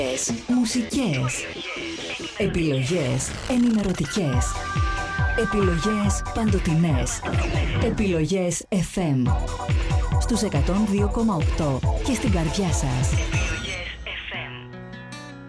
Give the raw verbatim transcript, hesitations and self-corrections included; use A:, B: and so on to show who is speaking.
A: Μουσικές. Επιλογές ενημερωτικές. Επιλογές παντοτινές. Επιλογές εφ εμ. Στους εκατόν δύο κόμμα οκτώ και στην καρδιά σας.